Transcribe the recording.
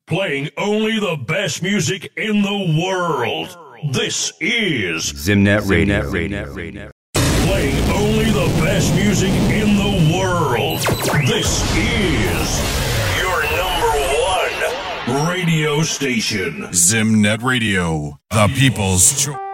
playing only the best music in the world. This is Zimnet Radio. Playing only the best music in the world. This is your #1 radio station. Zimnet Radio, the people's choice.